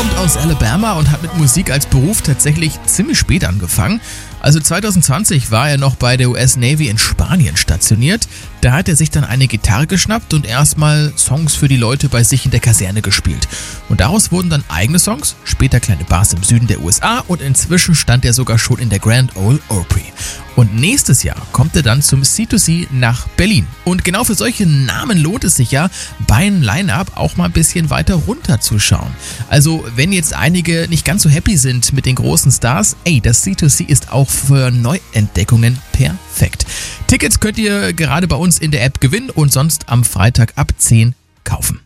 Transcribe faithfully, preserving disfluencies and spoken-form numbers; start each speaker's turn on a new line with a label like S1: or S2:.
S1: kommt aus Alabama und hat mit Musik als Beruf tatsächlich ziemlich spät angefangen. Also zwanzig zwanzig war er noch bei der U S Navy in Spanien stationiert. Da hat er sich dann eine Gitarre geschnappt und erstmal Songs für die Leute bei sich in der Kaserne gespielt. Und daraus wurden dann eigene Songs, später kleine Bars im Süden der U S A und inzwischen stand er sogar schon in der Grand Ole Opry. Und nächstes Jahr kommt er dann zum C zwei C nach Berlin. Und genau für solche Namen lohnt es sich ja, beim Line-Up auch mal ein bisschen weiter runterzuschauen. Also wenn jetzt einige nicht ganz so happy sind mit den großen Stars, ey, das C zwei C ist auch für Neuentdeckungen perfekt. Tickets könnt ihr gerade bei uns in der App gewinnen und sonst am Freitag ab zehn kaufen.